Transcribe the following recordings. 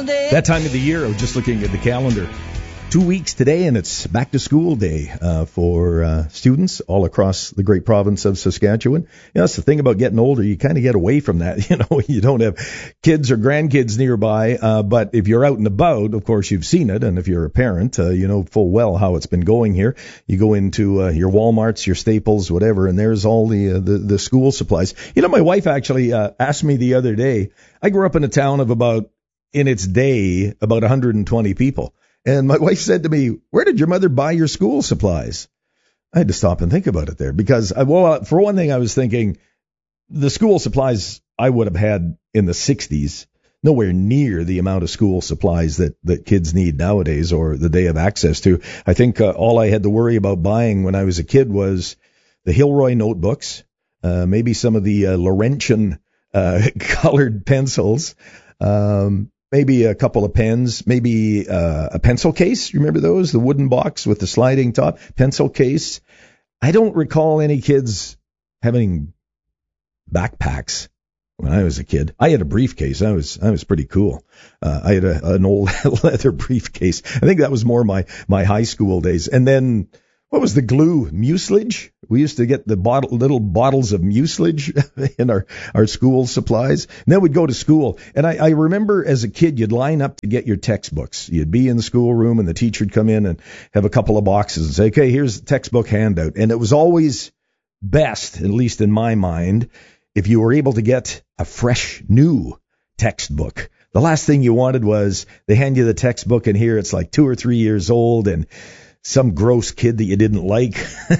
That time of the year, I was just looking at the calendar. 2 weeks today, and it's back to school day for students all across the great province of Saskatchewan. That's the thing about getting older. You kind of get away from that. You don't have kids or grandkids nearby, but if you're out and about, of course, you've seen it. And if you're a parent, you know full well how it's been going here. You go into your Walmarts, your Staples, whatever, and there's all the school supplies. My wife actually asked me the other day, I grew up in a town of in its day, about 120 people. And my wife said to me, where did your mother buy your school supplies? I had to stop and think about it there because, for one thing, I was thinking the school supplies I would have had in the 60s, nowhere near the amount of school supplies that kids need nowadays or that they have access to. I think all I had to worry about buying when I was a kid was the Hilroy notebooks, maybe some of the Laurentian colored pencils, maybe a couple of pens, maybe a pencil case. You remember those? The wooden box with the sliding top, pencil case. I don't recall any kids having backpacks when I was a kid. I had a briefcase. I was pretty cool. I had an old leather briefcase. I think that was more my high school days. And then, what was the glue? Mucilage? We used to get the little bottles of mucilage in our school supplies. And then we'd go to school. And I remember as a kid, you'd line up to get your textbooks. You'd be in the schoolroom and the teacher would come in and have a couple of boxes and say, okay, here's the textbook handout. And it was always best, at least in my mind, if you were able to get a fresh, new textbook. The last thing you wanted was they hand you the textbook and here it's like 2 or 3 years old and some gross kid that you didn't like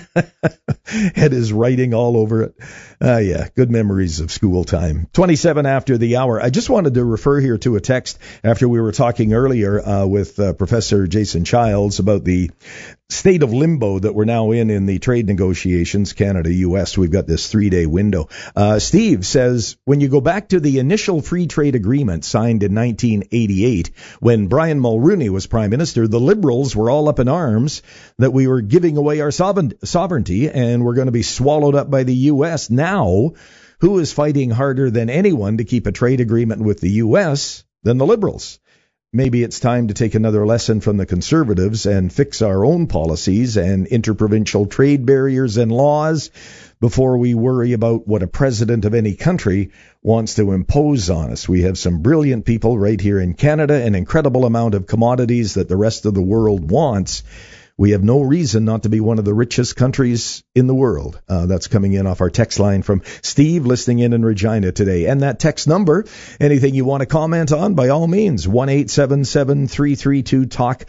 had his writing all over it. Yeah, good memories of school time. 27 after the hour. I just wanted to refer here to a text after we were talking earlier with Professor Jason Childs about the state of limbo that we're now in the trade negotiations, Canada-U.S. We've got this 3-day window. Steve says, when you go back to the initial free trade agreement signed in 1988, when Brian Mulroney was Prime Minister, the Liberals were all up in arms that we were giving away our sovereignty and we're going to be swallowed up by the U.S. Now, who is fighting harder than anyone to keep a trade agreement with the U.S. than the Liberals? Maybe it's time to take another lesson from the Conservatives and fix our own policies and interprovincial trade barriers and laws before we worry about what a president of any country wants to impose on us. We have some brilliant people right here in Canada, an incredible amount of commodities that the rest of the world wants. We have no reason not to be one of the richest countries in the world. That's coming in off our text line from Steve, listening in Regina today. And that text number, anything you want to comment on, by all means, 1-877-332-TALK,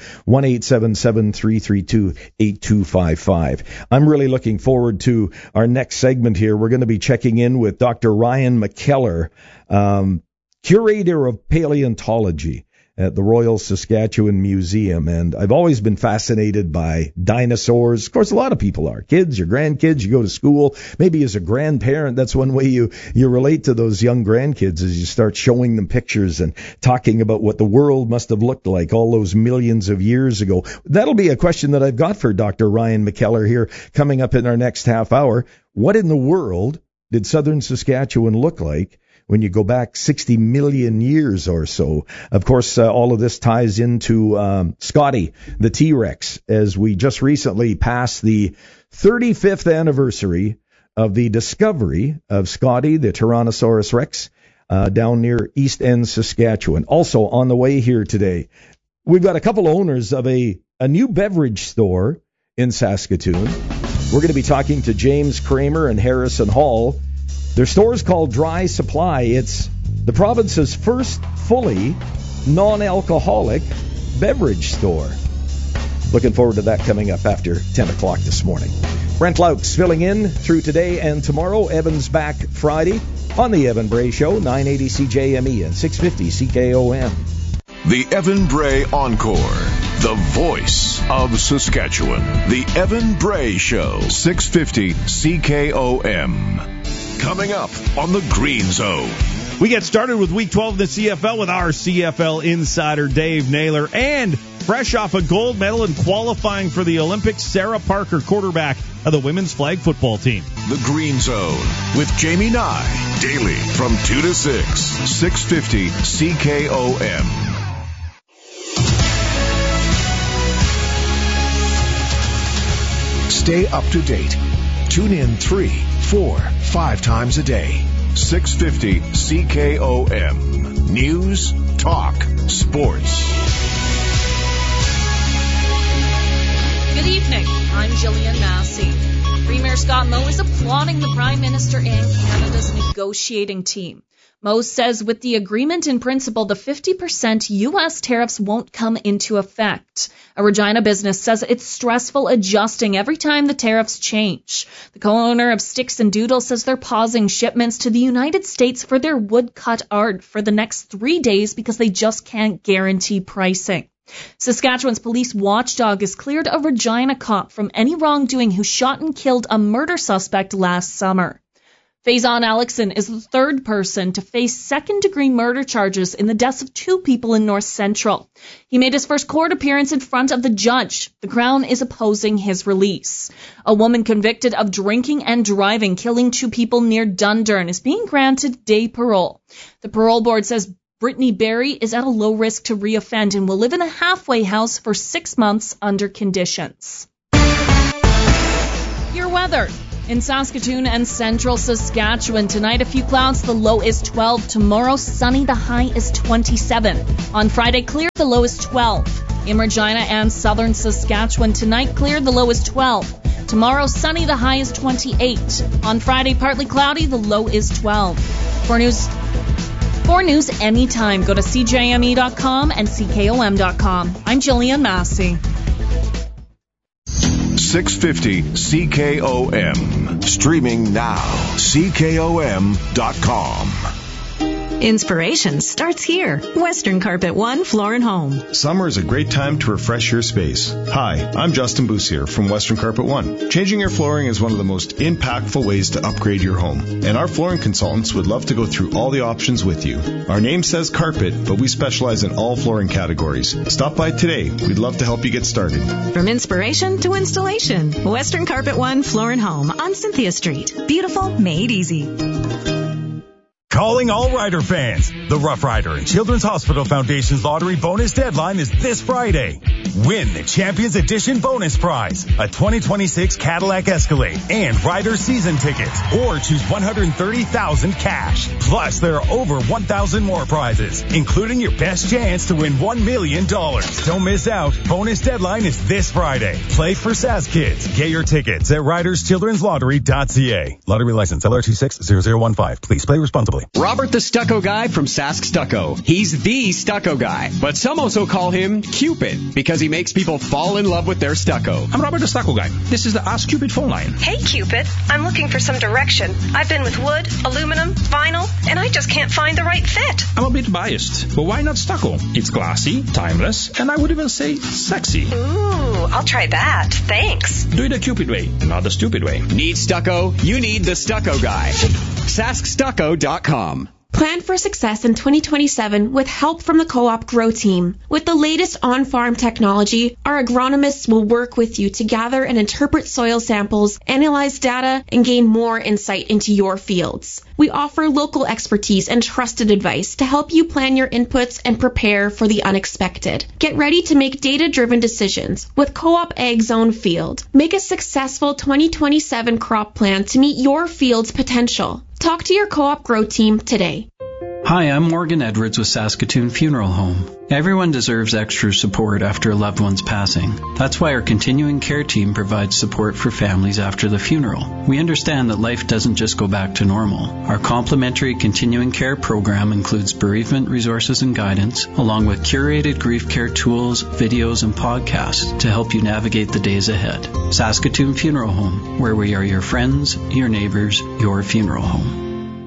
1-877-332-8255. I'm really looking forward to our next segment here. We're going to be checking in with Dr. Ryan McKellar, curator of paleontology at the Royal Saskatchewan Museum. And I've always been fascinated by dinosaurs. Of course, a lot of people are. Kids, your grandkids, you go to school. Maybe as a grandparent, that's one way you relate to those young grandkids is you start showing them pictures and talking about what the world must have looked like all those millions of years ago. That'll be a question that I've got for Dr. Ryan McKellar here coming up in our next half hour. What in the world did southern Saskatchewan look like when you go back 60 million years or so? Of course, all of this ties into Scotty, the T-Rex, as we just recently passed the 35th anniversary of the discovery of Scotty, the Tyrannosaurus Rex, down near East End, Saskatchewan. Also on the way here today, we've got a couple owners of a new beverage store in Saskatoon. We're going to be talking to James Kramer and Harrison Hall. Their store is called Dry Supply. It's the province's first fully non-alcoholic beverage store. Looking forward to that coming up after 10 o'clock this morning. Brent Laux filling in through today and tomorrow. Evan's back Friday on The Evan Bray Show, 980 CJME and 650 CKOM. The Evan Bray Encore, the voice of Saskatchewan. The Evan Bray Show, 650 CKOM. Coming up on the Green Zone. We get started with Week 12 of the CFL with our CFL insider, Dave Naylor. And fresh off a gold medal in qualifying for the Olympics, Sarah Parker, quarterback of the women's flag football team. The Green Zone with Jamie Nye. Daily from 2 to 6, 650 CKOM. Stay up to date. Tune in 3, 4, 5 times a day. 650 CKOM. News, talk, sports. Good evening. I'm Jillian Massey. Premier Scott Moe is applauding the Prime Minister and Canada's negotiating team. Moe says with the agreement in principle, the 50% U.S. tariffs won't come into effect. A Regina business says it's stressful adjusting every time the tariffs change. The co-owner of Sticks and Doodle says they're pausing shipments to the United States for their woodcut art for the next 3 days because they just can't guarantee pricing. Saskatchewan's police watchdog has cleared a Regina cop from any wrongdoing who shot and killed a murder suspect last summer. Faison Alexson is the third person to face second-degree murder charges in the deaths of 2 people in North Central. He made his first court appearance in front of the judge. The Crown is opposing his release. A woman convicted of drinking and driving, killing 2 people near Dundurn, is being granted day parole. The parole board says Brittany Berry is at a low risk to reoffend and will live in a halfway house for 6 months under conditions. Your weather. In Saskatoon and central Saskatchewan, tonight a few clouds, the low is 12. Tomorrow, sunny, the high is 27. On Friday, clear, the low is 12. In Regina and southern Saskatchewan, tonight clear, the low is 12. Tomorrow, sunny, the high is 28. On Friday, partly cloudy, the low is 12. For news anytime, go to CJME.com and CKOM.com. I'm Jillian Massey. 650 CKOM. Streaming now. CKOM.com. Inspiration starts here. Western Carpet One Floor and Home. Summer is a great time to refresh your space. Hi, I'm Justin Boussier from Western Carpet One. Changing your flooring is one of the most impactful ways to upgrade your home, and our flooring consultants would love to go through all the options with you. Our name says carpet, but we specialize in all flooring categories. Stop by today. We'd love to help you get started. From inspiration to installation, Western Carpet One Floor and Home on Cynthia Street. Beautiful, made easy. Calling all Rider fans. The Rough Rider and Children's Hospital Foundation's lottery bonus deadline is this Friday. Win the Champions Edition bonus prize, a 2026 Cadillac Escalade and Rider season tickets, or choose $130,000 cash. Plus, there are over 1,000 more prizes, including your best chance to win $1 million. Don't miss out. Bonus deadline is this Friday. Play for Sask Kids. Get your tickets at riderschildrenslottery.ca. Lottery license LR260015. Please play responsibly. Robert the Stucco Guy from Sask Stucco. He's the stucco guy, but some also call him Cupid because he makes people fall in love with their stucco. I'm Robert the Stucco Guy. This is the Ask Cupid phone line. Hey, Cupid. I'm looking for some direction. I've been with wood, aluminum, vinyl, and I just can't find the right fit. I'm a bit biased, but why not stucco? It's classy, timeless, and I would even say sexy. Ooh, I'll try that. Thanks. Do it the Cupid way, not the stupid way. Need stucco? You need the Stucco Guy. SaskStucco.com. Plan for success in 2027 with help from the Co-op Grow Team. With the latest on-farm technology, our agronomists will work with you to gather and interpret soil samples, analyze data, and gain more insight into your fields. We offer local expertise and trusted advice to help you plan your inputs and prepare for the unexpected. Get ready to make data-driven decisions with Co-op Ag Zone Field. Make a successful 2027 crop plan to meet your field's potential. Talk to your Co-op Grow Team today. Hi, I'm Morgan Edwards with Saskatoon Funeral Home. Everyone deserves extra support after a loved one's passing. That's why our continuing care team provides support for families after the funeral. We understand that life doesn't just go back to normal. Our complimentary continuing care program includes bereavement resources and guidance, along with curated grief care tools, videos, and podcasts to help you navigate the days ahead. Saskatoon Funeral Home, where we are your friends, your neighbors, your funeral home.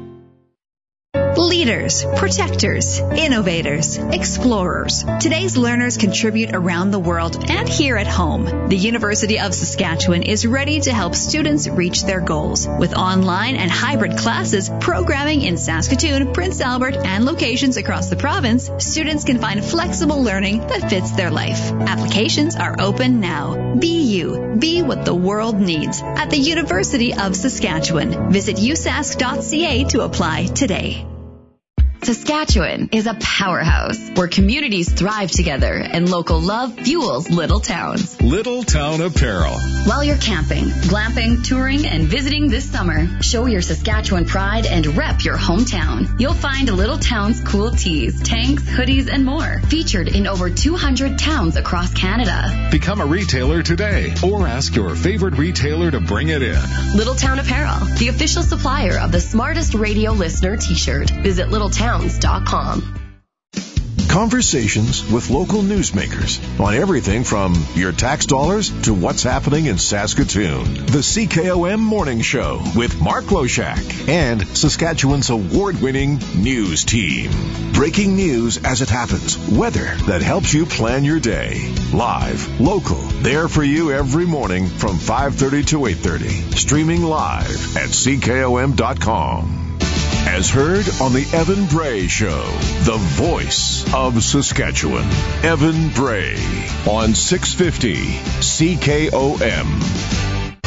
Leaders, protectors, innovators, explorers. Today's learners contribute around the world and here at home. The University of Saskatchewan is ready to help students reach their goals. With online and hybrid classes, programming in Saskatoon, Prince Albert, and locations across the province, students can find flexible learning that fits their life. Applications are open now. Be you. Be what the world needs at the University of Saskatchewan. Visit usask.ca to apply today. Saskatchewan is a powerhouse where communities thrive together and local love fuels little towns. Little Town Apparel. While you're camping, glamping, touring, and visiting this summer, show your Saskatchewan pride and rep your hometown. You'll find Little Town's cool tees, tanks, hoodies, and more, featured in over 200 towns across Canada. Become a retailer today or ask your favorite retailer to bring it in. Little Town Apparel, the official supplier of the smartest radio listener t-shirt. Visit littletowns.com. Conversations with local newsmakers on everything from your tax dollars to what's happening in Saskatoon. The CKOM Morning Show with Mark Loshak and Saskatchewan's award-winning news team. Breaking news as it happens. Weather that helps you plan your day. Live, local, there for you every morning from 5:30 to 8:30. Streaming live at CKOM.com. As heard on the Evan Bray Show, the voice of Saskatchewan. Evan Bray on 650 CKOM.